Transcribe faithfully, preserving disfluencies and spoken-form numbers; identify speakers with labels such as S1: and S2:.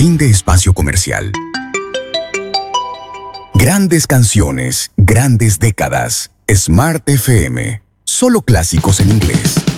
S1: Fin de espacio comercial. Grandes canciones, grandes décadas. Smart F M. Solo clásicos en inglés.